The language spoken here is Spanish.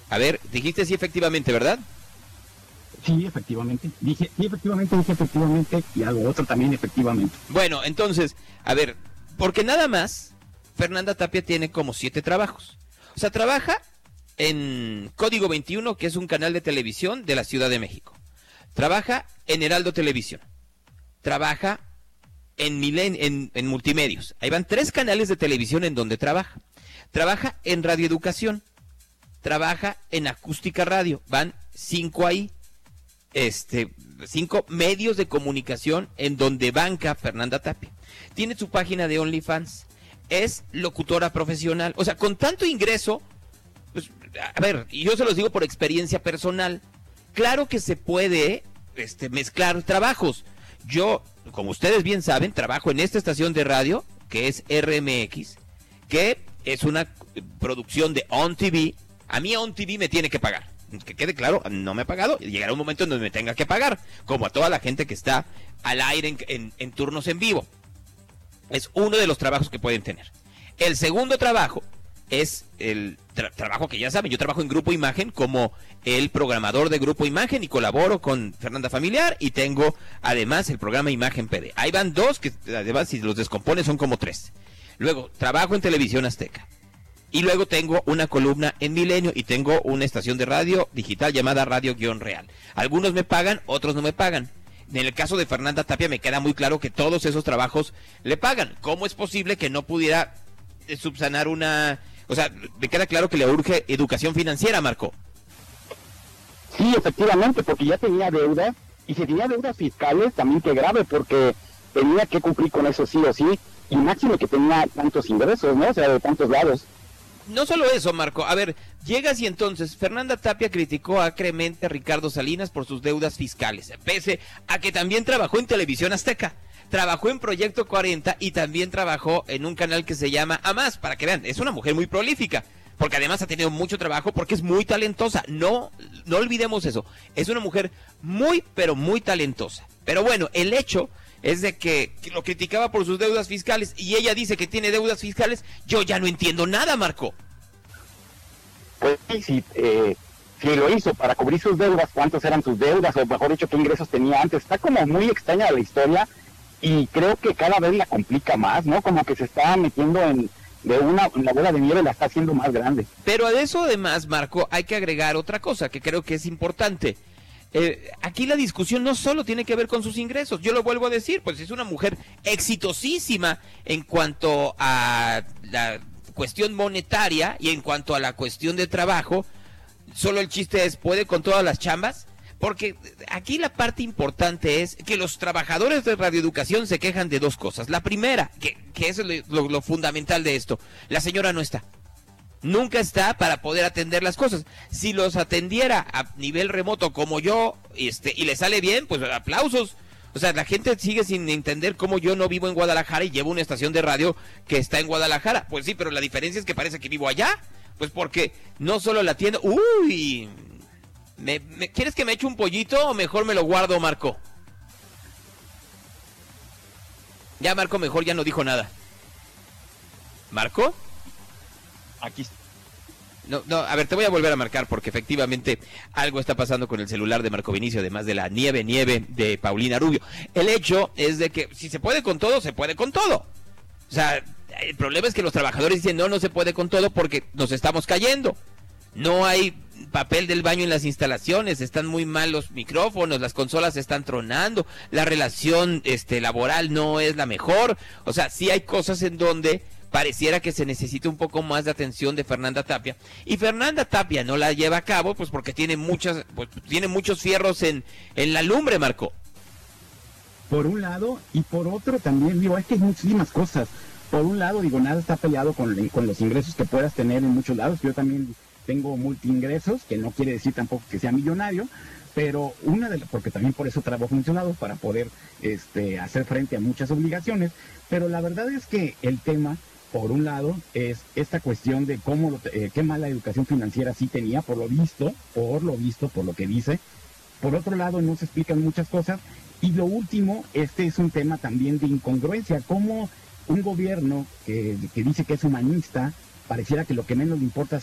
A ver, dijiste sí efectivamente, ¿verdad? Sí, efectivamente. Dije efectivamente, y algo otro también efectivamente. Bueno, entonces, a ver, porque nada más Fernanda Tapia tiene como 7 trabajos. O sea, trabaja en Código 21, que es un canal de televisión de la Ciudad de México. Trabaja en Heraldo Televisión. Trabaja en Multimedios. Ahí van 3 canales de televisión en donde trabaja. Trabaja en Radio Educación. Trabaja en Acústica Radio. Van 5 ahí. 5 medios de comunicación en donde banca Fernanda Tapia. Tiene su página de OnlyFans. Es locutora profesional. O sea, con tanto ingreso, pues, a ver, y yo se los digo por experiencia personal, claro que se puede mezclar trabajos. Yo, como ustedes bien saben, trabajo en esta estación de radio, que es RMX, que es una producción de On TV. A mí On TV me tiene que pagar. Que quede claro, no me ha pagado. Llegará un momento en donde me tenga que pagar, como a toda la gente que está al aire en turnos en vivo. Es uno de los trabajos que pueden tener. El segundo trabajo es el trabajo que ya saben. Yo trabajo en Grupo Imagen como el programador de Grupo Imagen y colaboro con Fernanda Familiar, y tengo además el programa Imagen PD. Ahí van 2 que además si los descompone son como 3. Luego trabajo en Televisión Azteca. Y luego tengo una columna en Milenio y tengo una estación de radio digital llamada Radio-Real. Algunos me pagan, otros no me pagan. En el caso de Fernanda Tapia me queda muy claro que todos esos trabajos le pagan. ¿Cómo es posible que no pudiera subsanar una... O sea, me queda claro que le urge educación financiera, Marco? Sí, efectivamente, porque ya tenía deudas, y si tenía deudas fiscales, también qué grave, porque tenía que cumplir con eso sí o sí, y máximo que tenía tantos ingresos, ¿no? O sea, de tantos lados. No solo eso, Marco. A ver, llegas y entonces Fernanda Tapia criticó acremente a Ricardo Salinas por sus deudas fiscales, pese a que también trabajó en Televisión Azteca, trabajó en Proyecto 40 y también trabajó en un canal que se llama AMás, para que vean, es una mujer muy prolífica, porque además ha tenido mucho trabajo, porque es muy talentosa. No olvidemos eso, es una mujer muy, pero muy talentosa. Pero bueno, el hecho es de que lo criticaba por sus deudas fiscales y ella dice que tiene deudas fiscales. Yo ya no entiendo nada, Marco. Pues sí, si lo hizo para cubrir sus deudas, ¿cuántas eran sus deudas? O mejor dicho, ¿qué ingresos tenía antes? Está como muy extraña la historia y creo que cada vez la complica más, ¿no? Como que se está metiendo en la bola de nieve, la está haciendo más grande. Pero a eso además, Marco, hay que agregar otra cosa que creo que es importante. Aquí la discusión no solo tiene que ver con sus ingresos, yo lo vuelvo a decir, pues es una mujer exitosísima en cuanto a la cuestión monetaria y en cuanto a la cuestión de trabajo. Solo el chiste es, ¿puede con todas las chambas? Porque aquí la parte importante es que los trabajadores de radioeducación se quejan de 2 cosas. La primera, que es lo fundamental de esto, la señora no está. Nunca está para poder atender las cosas. Si los atendiera a nivel remoto como yo, y le sale bien, pues aplausos. O sea, la gente sigue sin entender cómo yo no vivo en Guadalajara y llevo una estación de radio que está en Guadalajara. Pues sí, pero la diferencia es que parece que vivo allá. Pues porque no solo la atiendo... ¡Uy! ¿Quieres que me eche un pollito o mejor me lo guardo, Marco? Ya, Marco, mejor ya no dijo nada. ¿Marco? Aquí. No, a ver, te voy a volver a marcar porque efectivamente algo está pasando con el celular de Marco Vinicio, además de la nieve de Paulina Rubio. El hecho es de que si se puede con todo, se puede con todo. O sea, el problema es que los trabajadores dicen no se puede con todo porque nos estamos cayendo. No hay papel del baño en las instalaciones, están muy mal los micrófonos, las consolas están tronando, la relación laboral no es la mejor. O sea, sí hay cosas en donde pareciera que se necesita un poco más de atención de Fernanda Tapia, y Fernanda Tapia no la lleva a cabo pues porque tiene muchos fierros en la lumbre, Marco. Por un lado, y por otro también, digo, es que hay muchísimas cosas. Por un lado, digo, nada está peleado con los ingresos que puedas tener en muchos lados. Yo también tengo multiingresos, que no quiere decir tampoco que sea millonario, pero porque también por eso trabajo en muchos lados, para poder hacer frente a muchas obligaciones. Pero la verdad es que el tema, por un lado, es esta cuestión de qué mala educación financiera sí tenía, por lo visto, por lo que dice. Por otro lado, no se explican muchas cosas. Y lo último, es un tema también de incongruencia, como un gobierno que dice que es humanista, pareciera que lo que menos le importa